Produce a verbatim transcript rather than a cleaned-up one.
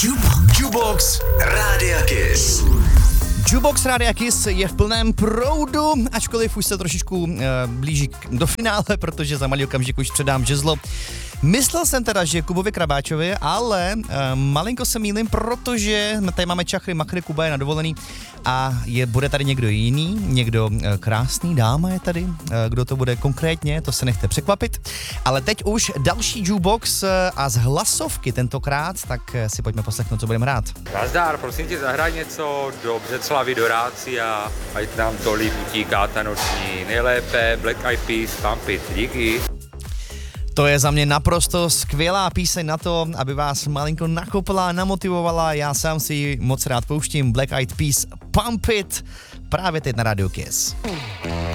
Jukebox Rádia Kiss. Jukebox Rádia Kiss je v plném proudu, ačkoliv už se trošičku e, blíží k, do finále, protože za malý okamžik už předám žezlo. Myslel jsem teda, že Kubovi Krabáčovi, ale e, malinko se mýlím, protože tady máme čachry, machry, Kuba je na dovolený a je, bude tady někdo jiný, někdo e, krásný, dáma je tady, e, kdo to bude konkrétně, to se nechte překvapit. Ale teď už další Jukebox e, a z hlasovky tentokrát, tak e, si pojďme poslechnout, co budeme hrát. Nazdar, prosím tě, zahraj něco do Břeclavi, do Rácia, ať nám to líp utíká ta noční. Nejlépe Black Eyed Peas, Pump It, díky. To je za mě naprosto skvělá píseň na to, aby vás malinko nakopla, namotivovala. Já sám si ji moc rád pouštím. Black Eyed Peas, Pump It, právě teď na Radio Kiss.